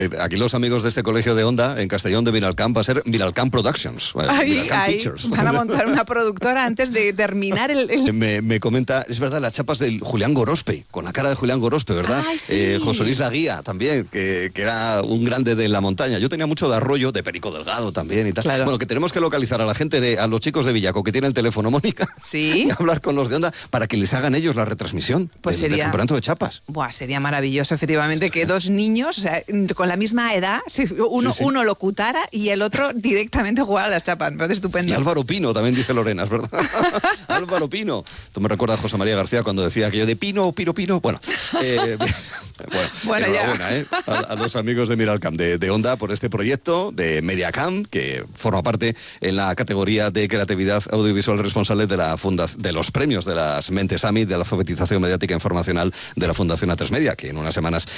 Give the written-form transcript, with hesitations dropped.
Aquí los amigos de este colegio de Onda, en Castellón de Miralcamp, va a ser Miralcamp Productions. Miralcamp Pictures. Van a montar una productora antes de terminar el... Me comenta, es verdad, las chapas del Julián Gorospe, con la cara de Julián Gorospe, ¿verdad? Ay, sí. José Luis Laguía también, que era un grande de la montaña. Yo tenía mucho de Arroyo, de Perico Delgado también y tal. Claro. Bueno, que tenemos que localizar a la gente, a los chicos de Villaco que tienen el teléfono, Mónica, Sí. y hablar con los de Onda para que les hagan ellos la retransmisión del campeonato de chapas. Buah, sería maravilloso, efectivamente, que dos niños, o sea, con la misma edad, uno locutara y el otro directamente jugara a las chapas. Me parece estupendo. Y Álvaro Pino, también dice Lorena, es verdad. Álvaro Pino. Tú me recuerdas a José María García cuando decía aquello de Pino. Bueno, enhorabuena, a los amigos de Miralcamp, de Onda, por este proyecto de Mediacamp, que forma parte en la categoría de creatividad audiovisual responsable de los premios de las Mentes Summit, de la alfabetización mediática informacional de la Fundación A3 Media, que en unas semanas